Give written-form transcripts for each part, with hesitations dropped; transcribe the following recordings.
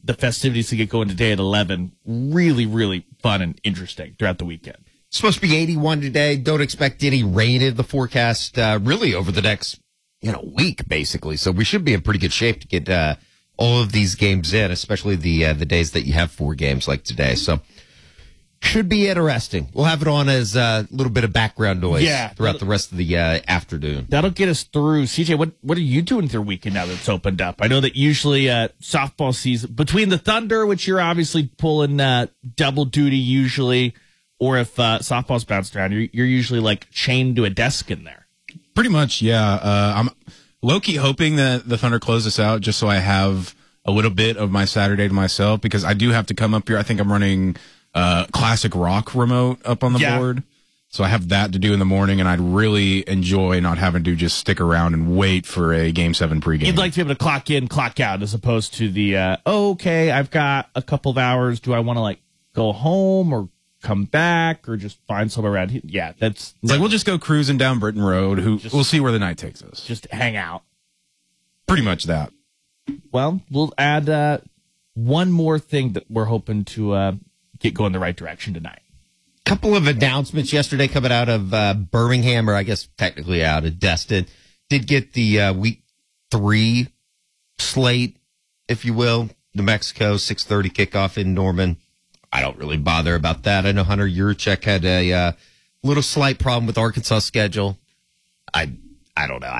the festivities to get going today at 11 really, really fun and interesting throughout the weekend. It's supposed to be 81 today. Don't expect any rain in the forecast really over the next week, basically. So we should be in pretty good shape to get all of these games in, especially the days that you have 4 games like today. So should be interesting. We'll have it on as a little bit of background noise throughout the rest of the afternoon. That'll get us through. CJ, what are you doing with your weekend now that it's opened up? I know that usually softball season, between the Thunder, which you're obviously pulling double duty usually, or if softball's bounced around, you're usually like chained to a desk in there. Pretty much, yeah. I'm low-key hoping that the Thunder close this out just so I have a little bit of my Saturday to myself, because I do have to come up here. I think I'm running classic rock remote up on the board. So I have that to do in the morning, and I'd really enjoy not having to just stick around and wait for a Game 7 pregame. You'd like to be able to clock in, clock out, as opposed to the, okay, I've got a couple of hours. Do I want to go home or come back or just find somewhere around here? Yeah, it's like we'll just go cruising down Britain Road. We'll see where the night takes us. Just hang out. Pretty much that. Well, we'll add one more thing that we're hoping to get going the right direction tonight. Couple of announcements yesterday coming out of Birmingham, or I guess technically out of Destin. Did get the week 3 slate, if you will. New Mexico, 6:30 kickoff in Norman. I don't really bother about that. I know Hunter Yurchek had a little slight problem with Arkansas' schedule. I don't know.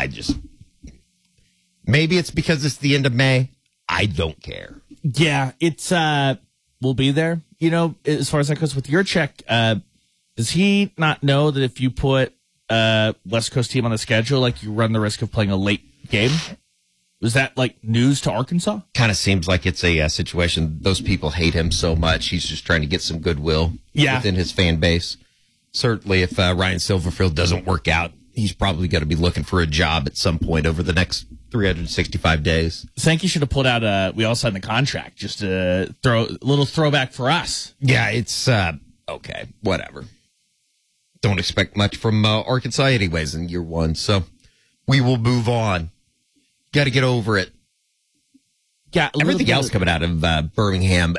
Maybe it's because it's the end of May. I don't care. Yeah, it's we'll be there. As far as that goes with Yurchek, does he not know that if you put West Coast team on the schedule, you run the risk of playing a late game? Was that news to Arkansas? Kind of seems like it's a situation. Those people hate him so much. He's just trying to get some goodwill within his fan base. Certainly, if Ryan Silverfield doesn't work out, he's probably going to be looking for a job at some point over the next 365 days. Sankey should have pulled out we all signed the contract just to throw a little throwback for us. Yeah, it's okay, whatever. Don't expect much from Arkansas anyways in year 1, so we will move on. Got to get over it. Yeah, everything else coming out of Birmingham.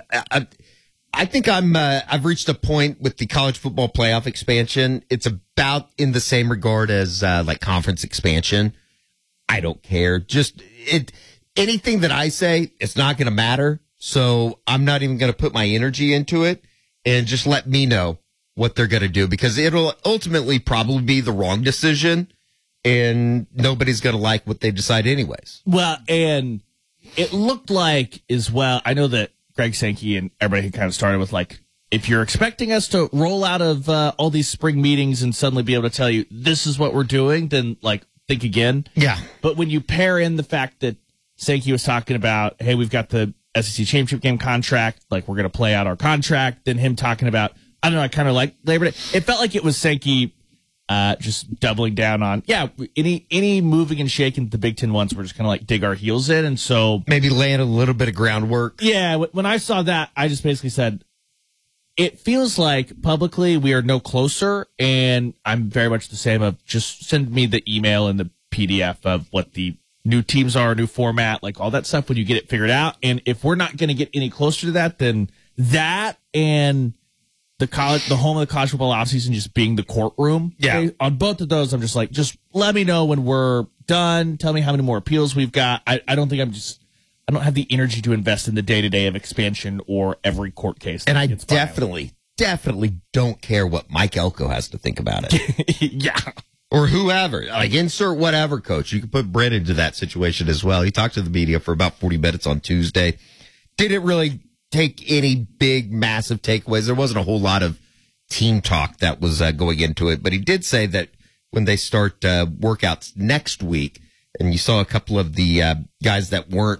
I think I've reached a point with the college football playoff expansion. It's about in the same regard as conference expansion. I don't care. Just anything that I say, it's not going to matter. So I'm not even going to put my energy into it, and just let me know what they're going to do, because it'll ultimately probably be the wrong decision, and nobody's going to like what they decide anyways. Well, and it looked like as well, I know that Greg Sankey and everybody kind of started with if you're expecting us to roll out of all these spring meetings and suddenly be able to tell you this is what we're doing, then think again. Yeah. But when you pair in the fact that Sankey was talking about, hey, we've got the SEC championship game contract, we're going to play out our contract, then him talking about, I don't know, I kind of like Labor Day. It felt like it was Sankey just doubling down on, any moving and shaking the Big Ten wants, we're just kind of dig our heels in. And so maybe laying a little bit of groundwork. Yeah. When I saw that, I just basically said, it feels like publicly we are no closer, and I'm very much the same of just send me the email and the PDF of what the new teams are, new format, all that stuff when you get it figured out. And if we're not going to get any closer to that, then that and the home of the college football offseason just being the courtroom. Yeah. On both of those, I'm just just let me know when we're done. Tell me how many more appeals we've got. I don't think I don't have the energy to invest in the day-to-day of expansion or every court case. And I definitely don't care what Mike Elko has to think about it. Yeah. Or whoever. Insert whatever coach. You can put Brent into that situation as well. He talked to the media for about 40 minutes on Tuesday. Didn't really take any big, massive takeaways. There wasn't a whole lot of team talk that was going into it. But he did say that when they start workouts next week, and you saw a couple of the guys that weren't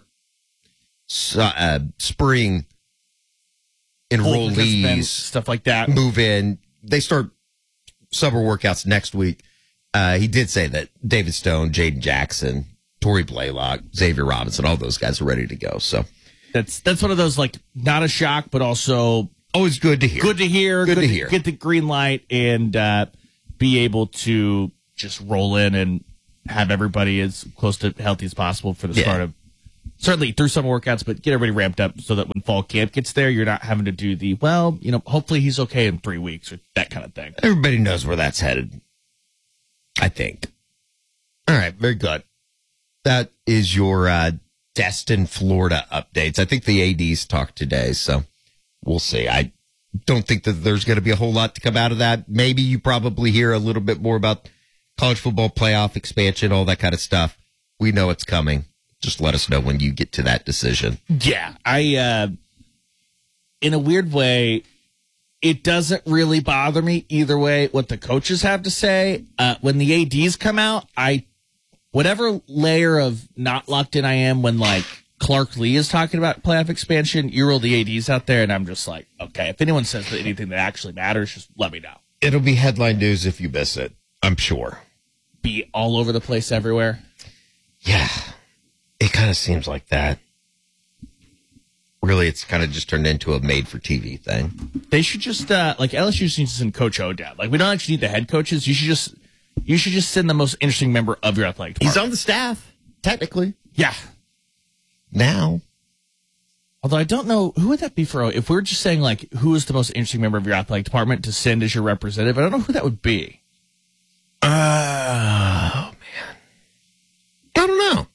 spring enrollees, stuff like that, move in. They start summer workouts next week. He did say that David Stone, Jaden Jackson, Torrey Blaylock, Xavier Robinson, all those guys are ready to go. So that's one of those not a shock, but also always good to hear. Good to hear. Good to hear. Get the green light and be able to just roll in and have everybody as close to healthy as possible for the start of certainly through summer workouts, but get everybody ramped up so that when fall camp gets there, you're not having to do the, hopefully he's okay in 3 weeks or that kind of thing. Everybody knows where that's headed, I think. All right, very good. That is your Destin, Florida updates. I think the ADs talked today, so we'll see. I don't think that there's going to be a whole lot to come out of that. Maybe you probably hear a little bit more about college football playoff expansion, all that kind of stuff. We know it's coming. Just let us know when you get to that decision. Yeah, in a weird way, it doesn't really bother me either way what the coaches have to say. When the ADs come out, whatever layer of not locked in I am when like Clark Lee is talking about playoff expansion, you roll the ADs out there and I'm just like, okay, if anyone says anything that actually matters, just let me know. It'll be headline news if you miss it, I'm sure. Be all over the place everywhere. Yeah, it kind of seems like that. Really, it's kind of just turned into a made-for-TV thing. They should just, LSU needs to send Coach O down. Like, we don't actually need the head coaches. You should just send the most interesting member of your athletic department. He's on the staff, technically. Yeah. Now. Although I don't know, who would that be for? If we're just saying, like, who is the most interesting member of your athletic department to send as your representative, I don't know who that would be. Oh, man. I don't know.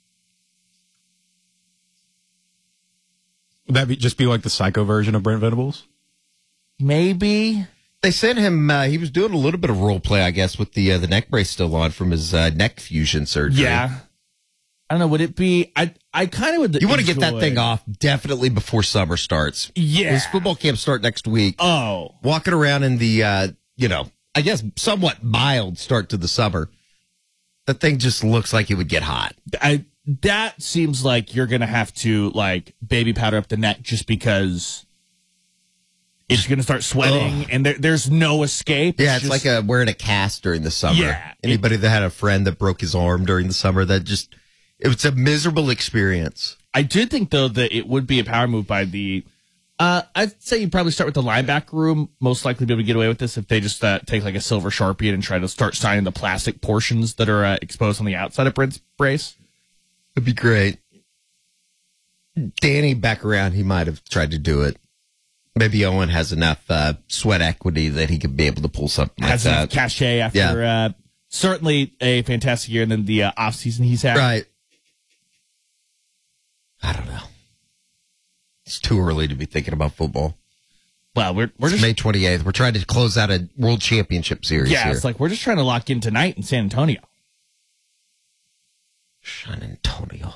Would that just be like the psycho version of Brent Venables? Maybe. They sent him, he was doing a little bit of role play, I guess, with the neck brace still on from his neck fusion surgery. Yeah. I don't know. Would it be? I kind of would. You want to get that thing off definitely before summer starts. Yeah. His football camp start next week. Oh. Walking around in the, I guess somewhat mild start to the summer. That thing just looks like it would get hot. That seems like you're going to have to, like, baby powder up the neck just because it's going to start sweating and there's no escape. Yeah, it's like wearing a cast during the summer. Yeah. Anybody that had a friend that broke his arm during the summer, it was a miserable experience. I did think, though, that it would be a power move by the I'd say you'd probably start with the linebacker room, most likely be able to get away with this if they just take like a silver Sharpie and try to start signing the plastic portions that are exposed on the outside of Brent's brace. It'd be great. Danny back around, he might have tried to do it. Maybe Owen has enough sweat equity that he could be able to pull something like that. Has enough cachet after certainly a fantastic year and then the offseason he's had. Right. I don't know. It's too early to be thinking about football. Well, we're just May 28th. We're trying to close out a World Championship series here. It's like we're just trying to lock in tonight in San Antonio. San Antonio.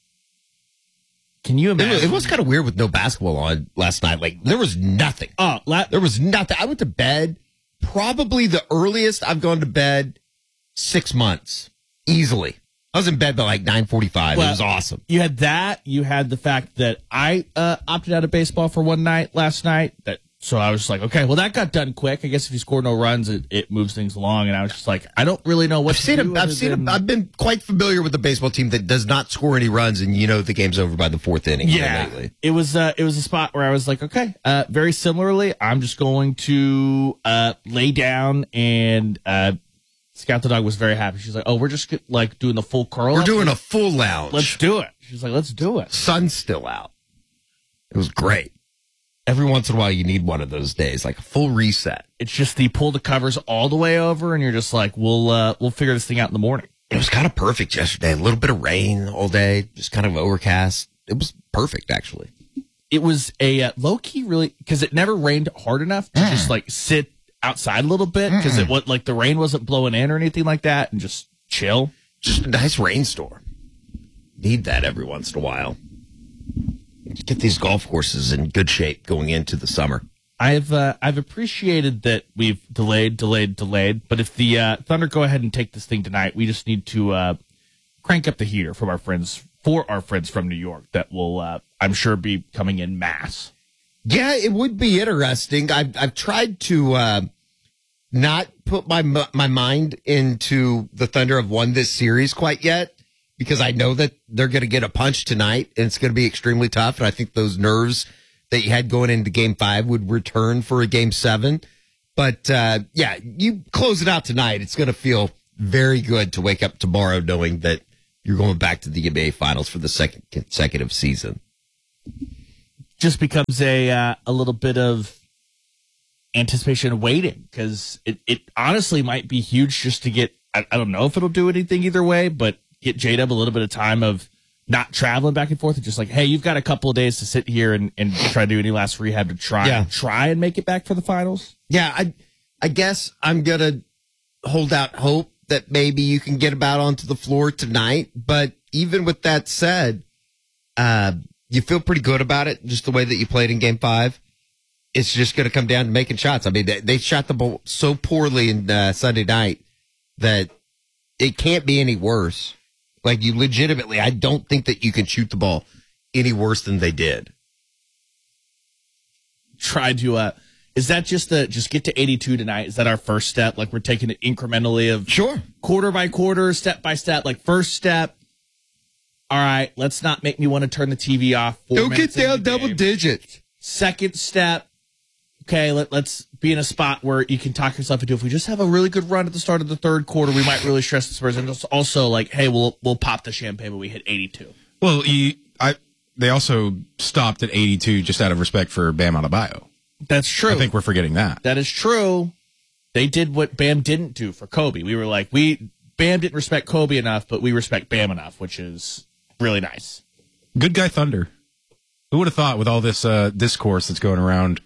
Can you imagine? It was kind of weird with no basketball on last night. Like, there was nothing. There was nothing. I went to bed, probably the earliest I've gone to bed 6 months. Easily. I was in bed by like 9:45. Well, it was awesome. You had that. You had the fact that I opted out of baseball for one night last night. So I was just like, okay, well, that got done quick. I guess if you score no runs, it moves things along. And I was just like, I don't really know what to do. I've been quite familiar with the baseball team that does not score any runs, and the game's over by the fourth inning. Yeah, lately. It was a spot where I was like, okay, very similarly, I'm just going to lay down and Scout the dog was very happy. She's like, oh, we're just like doing the full curl. We're doing a full lounge. Let's do it. She's like, let's do it. Sun's still out. It was great. Every once in a while, you need one of those days, like a full reset. It's just the pull the covers all the way over, and you're just like, we'll figure this thing out in the morning. It was kind of perfect yesterday. A little bit of rain all day, just kind of overcast. It was perfect, actually. It was a low key, really, because it never rained hard enough to just like sit outside a little bit because it was like the rain wasn't blowing in or anything like that, and just chill. Just a nice rainstorm. Need that every once in a while. Get these golf courses in good shape going into the summer. I've appreciated that we've delayed, but if the Thunder go ahead and take this thing tonight, we just need to crank up the heater for our friends from New York that will, I'm sure, be coming in mass. Yeah, it would be interesting. I've tried to not put my mind into the Thunder have won this series quite yet, because I know that they're going to get a punch tonight, and it's going to be extremely tough. And I think those nerves that you had going into Game 5 would return for a Game 7. But, you close it out tonight, it's going to feel very good to wake up tomorrow knowing that you're going back to the NBA Finals for the second consecutive season. Just becomes a little bit of anticipation waiting, because it honestly might be huge just to get, I don't know if it'll do anything either way, but get J-Dub a little bit of time of not traveling back and forth and just like, hey, you've got a couple of days to sit here and try to do any last rehab to try and make it back for the finals. Yeah, I guess I'm going to hold out hope that maybe you can get about onto the floor tonight. But even with that said, you feel pretty good about it, just the way that you played in Game 5. It's just going to come down to making shots. I mean, they shot the ball so poorly in Sunday night that it can't be any worse. Like, you legitimately, I don't think that you can shoot the ball any worse than they did. Try to, is that just get to 82 tonight? Is that our first step? Like, we're taking it incrementally of sure, quarter by quarter, step by step. Like, first step, all right, let's not make me want to turn the TV off. Don't get down double digits. Second step, okay, let's be in a spot where you can talk yourself into, if we just have a really good run at the start of the third quarter, we might really stress the Spurs. And it's also like, hey, we'll pop the champagne when we hit 82. Well, they also stopped at 82 just out of respect for Bam Adebayo. That's true. I think we're forgetting that. That is true. They did what Bam didn't do for Kobe. We were like, Bam didn't respect Kobe enough, but we respect Bam enough, which is really nice. Good guy Thunder. Who would have thought with all this discourse that's going around?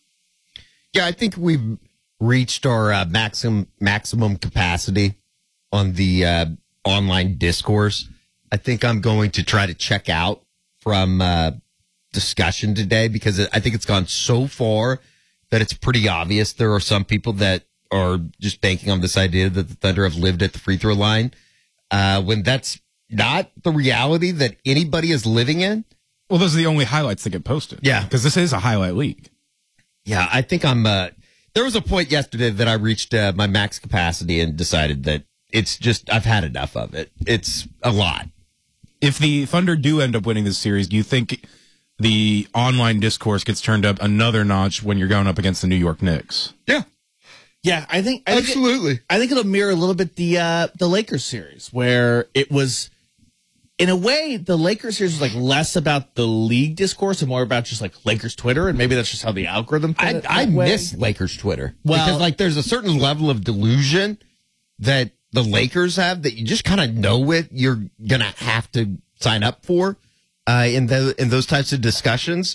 Yeah, I think we've reached our maximum capacity on the online discourse. I think I'm going to try to check out from discussion today, because I think it's gone so far that it's pretty obvious there are some people that are just banking on this idea that the Thunder have lived at the free throw line, when that's not the reality that anybody is living in. Well, those are the only highlights that get posted. Yeah. Because this is a highlight league. Yeah, I think I'm, there was a point yesterday that I reached my max capacity and decided that it's just, I've had enough of it. It's a lot. If the Thunder do end up winning this series, do you think the online discourse gets turned up another notch when you're going up against the New York Knicks? Yeah. Yeah, I think absolutely. I think it'll mirror a little bit the Lakers series, where it was, in a way, the Lakers series was like less about the league discourse and more about just like Lakers Twitter, and maybe that's just how the algorithm. I miss Lakers Twitter, because like there's a certain level of delusion that the Lakers have that you just kind of know it. You're gonna have to sign up for in those types of discussions.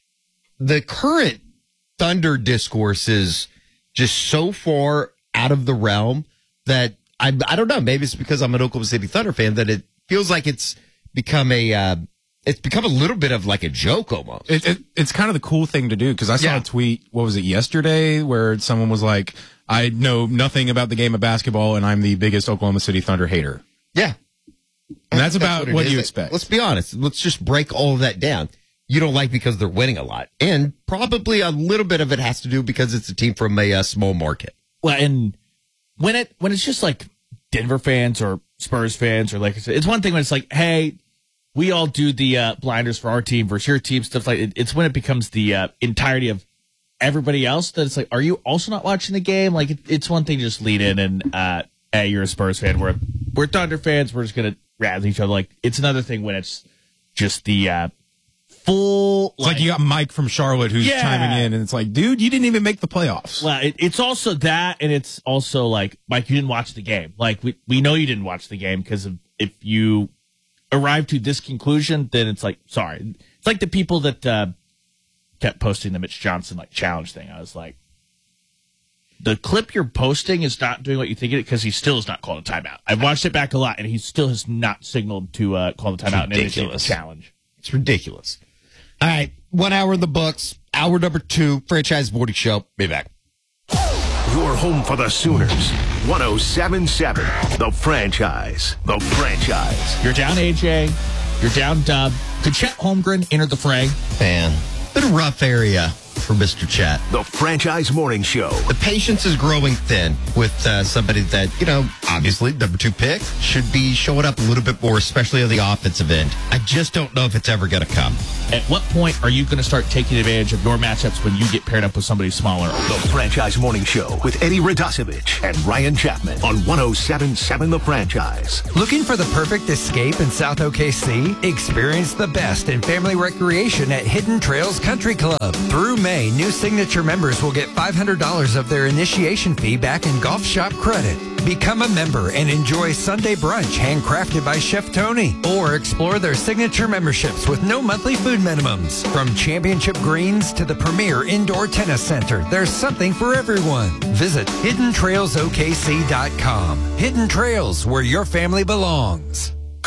The current Thunder discourse is just so far out of the realm that I don't know. Maybe it's because I'm an Oklahoma City Thunder fan that it feels like it's become a little bit of like a joke almost. It's kind of the cool thing to do, because I saw a tweet, what was it, yesterday, where someone was like, I know nothing about the game of basketball and I'm the biggest Oklahoma City Thunder hater. Yeah. And that's about what you expect. Let's be honest. Let's just break all of that down. You don't like because they're winning a lot. And probably a little bit of it has to do because it's a team from a small market. Well, and when it's just like Denver fans or Spurs fans or Lakers, it's one thing when it's like, hey, we all do the blinders for our team versus your team, stuff like it. It's when it becomes the entirety of everybody else that it's like, are you also not watching the game? Like, it's one thing to just lead in and, hey, you're a Spurs fan. We're Thunder fans. We're just going to razz each other. Like, it's another thing when it's just the full. It's like you got Mike from Charlotte who's chiming in, and it's like, dude, you didn't even make the playoffs. Well, it's also that, and it's also like, Mike, you didn't watch the game. Like, we know you didn't watch the game, because if you arrive to this conclusion, then it's like, sorry. It's like the people that kept posting the Mitch Johnson like challenge thing. I was like, the clip you're posting is not doing what you think it, because he still has not called a timeout. I've watched it back a lot, and he still has not signaled to call the timeout and initiate the challenge. It's ridiculous. All right, 1 hour in the books. Hour number 2, Franchise Morning Show. Be back. Your home for the Sooners. 107.7. The Franchise. The Franchise. You're down AJ. You're down Dub. Could Chet Holmgren enter the fray? Man, been a rough area for Mr. Chat. The Franchise Morning Show. The patience is growing thin with somebody that, obviously, number 2 pick should be showing up a little bit more, especially on the offensive end. I just don't know if it's ever going to come. At what point are you going to start taking advantage of your matchups when you get paired up with somebody smaller? The Franchise Morning Show with Eddie Radosevich and Ryan Chapman on 107.7 The Franchise. Looking for the perfect escape in South OKC? Experience the best in family recreation at Hidden Trails Country Club. Through May, new Signature members will get $500 of their initiation fee back in golf shop credit. Become a member and enjoy Sunday brunch handcrafted by Chef Tony. Or explore their signature memberships with no monthly food minimums. From championship greens to the premier indoor tennis center, there's something for everyone. Visit HiddenTrailsOKC.com. Hidden Trails, where your family belongs.